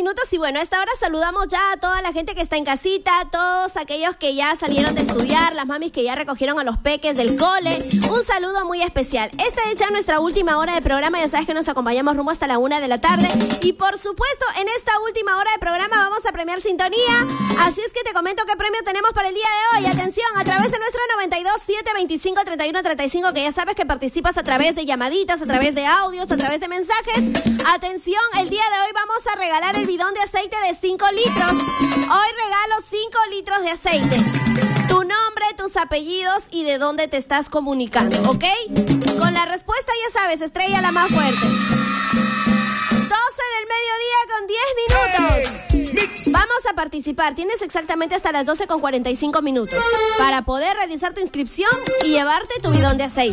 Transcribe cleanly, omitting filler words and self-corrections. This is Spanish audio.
minutos y bueno, a esta hora saludamos ya a toda la gente que está en casita, todos aquellos que ya salieron de estudiar, las mamis que ya recogieron a los peques del cole. Un saludo muy especial. Esta es ya nuestra última hora de programa, ya sabes que nos acompañamos rumbo hasta la 1 de la tarde y por supuesto en esta última hora de programa vamos a premiar sintonía, así es que te comento qué premio tenemos para el día de hoy. Atención, a través de nuestro 92-725-31-35, que ya sabes que participas a través de llamaditas, a través de audios, a través de mensajes. Atención, el día de hoy vamos a regalar el bidón de aceite de 5 litros. Hoy regalo 5 litros de aceite. Tu nombre, tus apellidos y de dónde te estás comunicando, ¿ok? Con la respuesta ya sabes, estrella la más fuerte. 12 del mediodía con 10 minutos. Vamos a participar. Tienes exactamente hasta las 12 con 45 minutos para poder realizar tu inscripción y llevarte tu bidón de aceite.